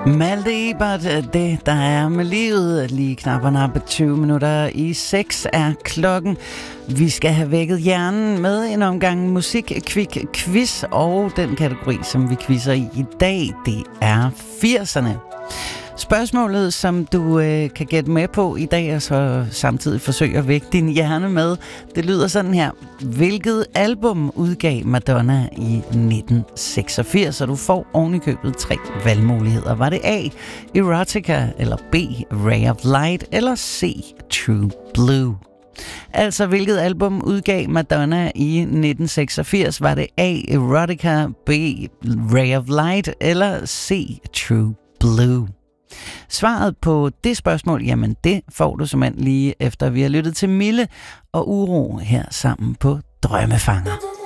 Malte Ebert, det der er med livet. Lige knap 20 minutter i 6 er klokken. Vi skal have vækket hjernen med en omgang musik-quiz, og den kategori, som vi quizzer i dag, det er 80'erne. Spørgsmålet, som du kan gætte med på i dag, og så samtidig forsøge at vække din hjerne med, det lyder sådan her. Hvilket album udgav Madonna i 1986? Og du får ovenikøbet 3 valgmuligheder. Var det A, Erotica, eller B, Ray of Light, eller C, True Blue? Altså, hvilket album udgav Madonna i 1986? Var det A, Erotica, B, Ray of Light, eller C, True Blue? Svaret på det spørgsmål, jamen det får du simpelthen lige efter vi har lyttet til Mille og Uro her sammen på Drømmefanger.